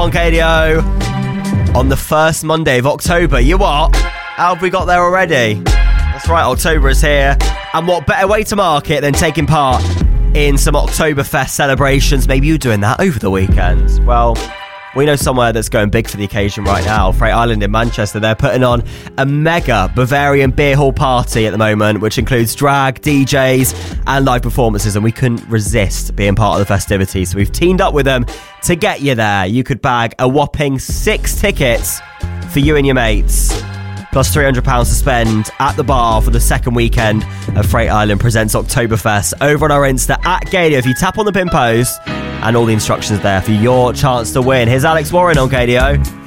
on KDO on the first Monday of October. You what? How have we got there already? That's right, October is here. And what better way to mark it than taking part in some Oktoberfest celebrations? Maybe you're doing that over the weekend. Well, we know somewhere that's going big for the occasion right now. Freight Island in Manchester. They're putting on a mega Bavarian beer hall party at the moment, which includes drag, DJs and live performances, and we couldn't resist being part of the festivities. So we've teamed up with them to get you there. You could bag a whopping 6 tickets for you and your mates, plus £300 to spend at the bar for the second weekend of Freight Island presents Oktoberfest over on our Insta at KDO. If you tap on the pin post, and all the instructions there for your chance to win. Here's Alex Warren on KDO.